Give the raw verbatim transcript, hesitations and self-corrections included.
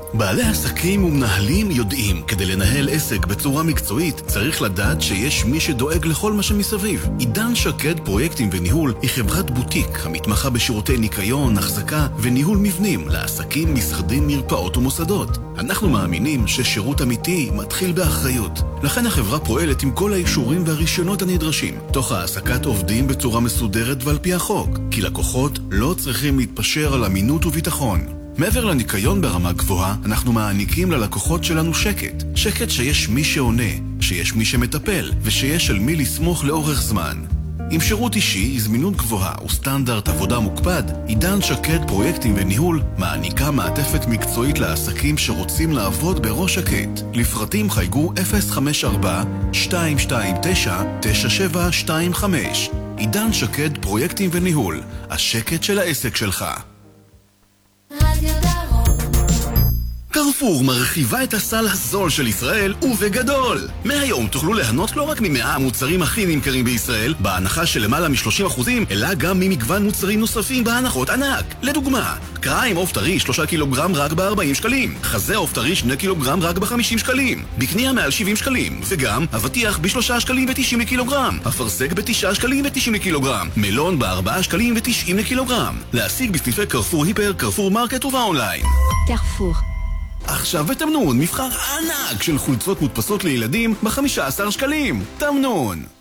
בעלי עסקים ומנהלים יודעים, כדי לנהל עסק בצורה מקצועית, צריך לדעת שיש מי שדואג לכל מה שמסביב. עידן שקד פרויקטים וניהול היא חברת בוטיק המתמחה בשירותי ניקיון, החזקה וניהול מבנים לעסקים, משרדים, מרפאות ומוסדות. אנחנו מאמינים ששירות אמיתי מתחיל באחריות. לכן החברה פועלת עם כל האישורים והרישיונות הנדרשים, תוך העסקת עובדים בצורה מסודרת ועל פי החוק, כי לקוחות לא צריכים להתפשר על אמינות וביטחון. מעבר לניקיון ברמה גבוהה, אנחנו מעניקים ללקוחות שלנו שקט. שקט שיש מי שעונה, שיש מי שמטפל, ושיש על מי לסמוך לאורך זמן. עם שירות אישי, זמינות גבוהה וסטנדרט עבודה מוקפד, עידן שקד פרויקטים וניהול מעניקה מעטפת מקצועית לעסקים שרוצים לעבוד בראש שקט. לפרטים חייגו אפס חמש ארבע שתיים שתיים תשע תשע שבע שתיים חמש. עידן שקד פרויקטים וניהול, השקט של העסק שלך. קרפור מרחיבה את הסל הזול של ישראל ובגדול. מהיום תוכלו ליהנות לא רק ממאה המוצרים הכי נמכרים בישראל בהנחה של למעלה מ-שלושים אחוזים, אלא גם ממגוון מוצרים נוספים בהנחות ענק. לדוגמה, קריים עוף טרי שלושה קילוגרם רק ב-ארבעים שקלים, חזה עוף טרי שני קילוגרם רק ב-חמישים שקלים, בקנייה מעל שבעים שקלים, וגם אבטיח ב-שלושה שקלים ו-תשעים לקילוגרם, אפרסק ב-תשעה שקלים ו-תשעים לקילוגרם, מלון ב-ארבעה שקלים ו-תשעים לקילוגרם. להשיג בסניפי קרפור היפר, קרפור מרקט ובאונליין. קרפור. עכשיו בתמנון מבחר ענק של חולצות מודפסות לילדים ב-חמישה עשר שקלים. תמנון.